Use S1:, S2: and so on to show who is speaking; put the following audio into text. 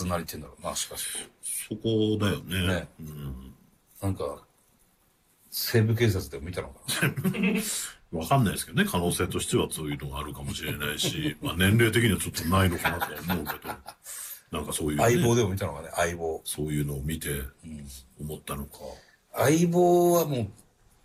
S1: なりって言うんだろうな、しかし。
S2: そこだよね。
S1: ね。なんか、西部警察でも見たのか
S2: な。わかんないですけどね、可能性としてはそういうのがあるかもしれないし、まあ年齢的にはちょっとないのかなとは思うけど、なんかそういう、
S1: な。相棒でも見たのかね、相棒。
S2: そういうのを見て思ったのか。
S1: 相棒はもう